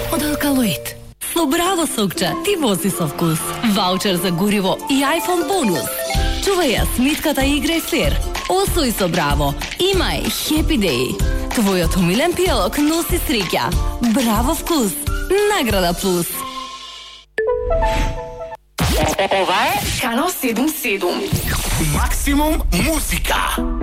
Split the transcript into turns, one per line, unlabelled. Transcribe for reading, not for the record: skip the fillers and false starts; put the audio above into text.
од Алкалоид. Со Браво сокче ти вози со вкус. Ваучер за гориво и iPhone бонус. Чувај ја смитката и играј флер. Освои со Браво. Имај Happy Day. Твојот умилен пијалок носи среќа. Браво вкус. Награда плюс.
Ова е Канал 77.
Максимум музика.